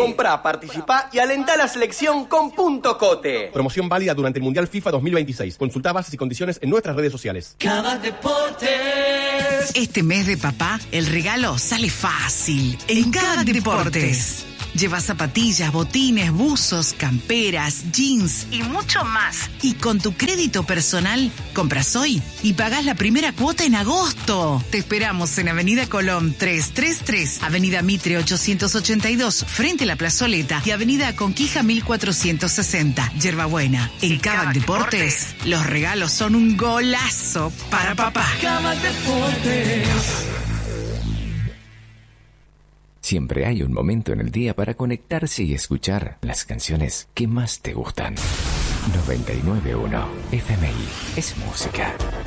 Comprá, participá y alentá la selección con Punto Cote. Promoción válida durante el Mundial FIFA 2026. Consultá bases y condiciones en nuestras redes sociales. Cava Deportes. Este mes de papá, el regalo sale fácil. En Cava Deportes. Lleva zapatillas, botines, buzos, camperas, jeans y mucho más. Y con tu crédito personal, compras hoy y pagás la primera cuota en agosto. Te esperamos en Avenida Colón 333, Avenida Mitre 882, frente a la Plazoleta y Avenida Conquija 1460, Yerbabuena. En Cava Deportes, los regalos son un golazo para papá. Cava Deportes. Siempre hay un momento en el día para conectarse y escuchar las canciones que más te gustan. 99.1 FMI es música.